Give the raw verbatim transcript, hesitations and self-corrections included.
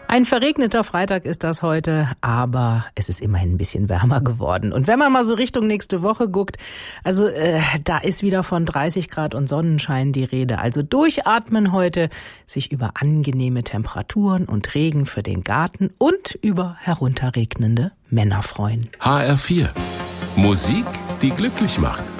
Ein verregneter Freitag ist das heute, aber es ist immerhin ein bisschen wärmer geworden. Und wenn man mal so Richtung nächste Woche guckt, also äh, da ist wieder von dreißig Grad und Sonnenschein die Rede. Also durchatmen heute, sich über angenehme Temperaturen und Regen für den Garten und über herunterregnende Männer freuen. H R vier. Musik, die glücklich macht.